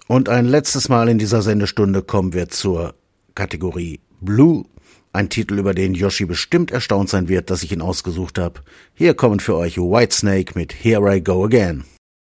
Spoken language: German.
Und ein letztes Mal in dieser Sendestunde kommen wir zur Kategorie Blue. Ein Titel, über den Yoshi bestimmt erstaunt sein wird, dass ich ihn ausgesucht habe. Hier kommen für euch Whitesnake mit Here I Go Again.